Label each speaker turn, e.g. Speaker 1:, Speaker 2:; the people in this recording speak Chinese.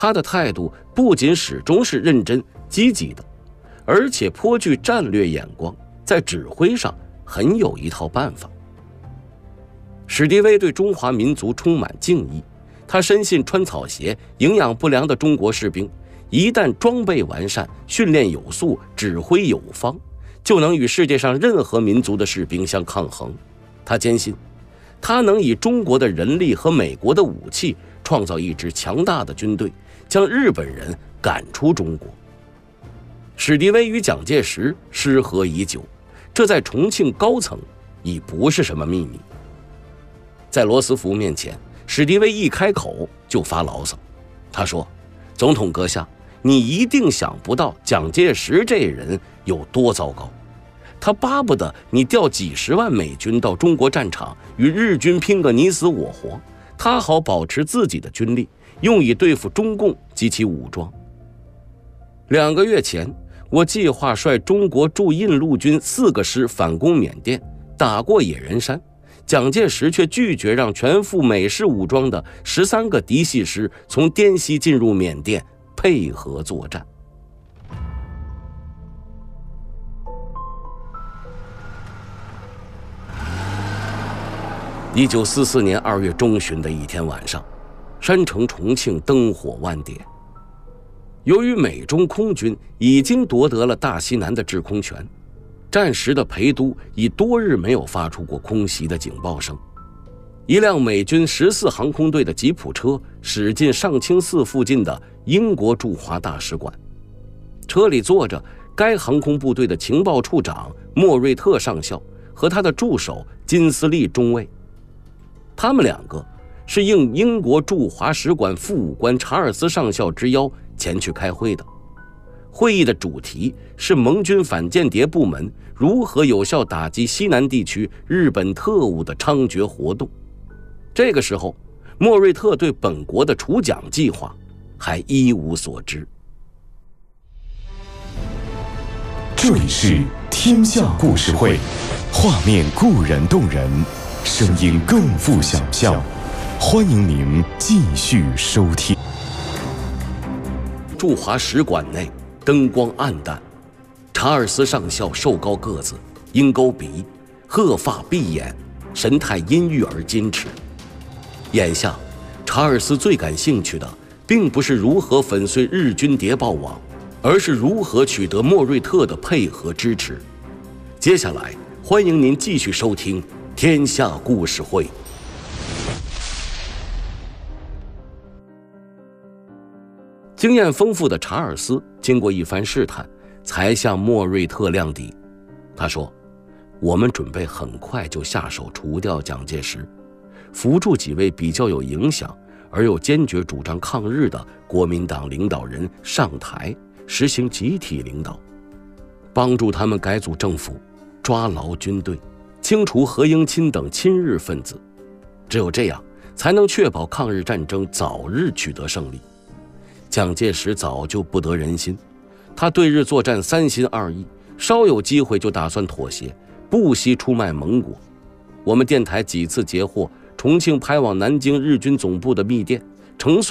Speaker 1: 他的态度不仅始终是认真积极的，而且颇具战略眼光，在指挥上很有一套办法。史迪威对中华民族充满敬意，他深信穿草鞋、营养不良的中国士兵，一旦装备完善、训练有素、指挥有方，就能与世界上任何民族的士兵相抗衡。他坚信，他能以中国的人力和美国的武器，创造一支强大的军队，将日本人赶出中国。史迪威与蒋介石失和已久，这在重庆高层已不是什么秘密。在罗斯福面前，史迪威一开口就发牢骚。他说：“总统阁下，你一定想不到蒋介石这人有多糟糕。他巴不得你调几十万美军到中国战场，与日军拼个你死我活，他好保持自己的军力，用以对付中共及其武装。2个月前，我计划率中国驻印陆军4个师反攻缅甸，打过野人山。蒋介石却拒绝让全副美式武装的13个嫡系师从滇西进入缅甸配合作战。1944年2月中旬的一天晚上，山城重庆灯火万点。由于美中空军已经夺得了大西南的制空权，战时的陪都已多日没有发出过空袭的警报声。一辆美军14航空队的吉普车驶进上清寺附近的英国驻华大使馆，车里坐着该航空部队的情报处长莫瑞特上校和他的助手金斯利中尉。他们2个是应英国驻华使馆副武官查尔斯上校之邀前去开会的。会议的主题是盟军反间谍部门如何有效打击西南地区日本特务的猖獗活动。这个时候，莫瑞特对本国的除蒋计划还一无所知。
Speaker 2: 这里是天下故事会，画面固然动人，声音更富想象。欢迎您继续收听。
Speaker 1: 驻华使馆内灯光暗淡，查尔斯上校瘦高个子，鹰钩鼻，褐发碧眼，神态阴郁而矜持。眼下，查尔斯最感兴趣的并不是如何粉碎日军谍报网，而是如何取得莫瑞特的配合支持。接下来，欢迎您继续收听《天下故事会》。经验丰富的查尔斯经过一番试探，才向莫瑞特亮底。他说：“我们准备很快就下手除掉蒋介石，扶助几位比较有影响而又坚决主张抗日的国民党领导人上台，实行集体领导，帮助他们改组政府，抓牢军队，清除何应钦等亲日分子。只有这样，才能确保抗日战争早日取得胜利。蒋介石早就不得人心，他对日作战3心2意，稍有机会就打算妥协，不惜出卖盟国。我们电台几次截获重庆派往南京日军总部的密电，呈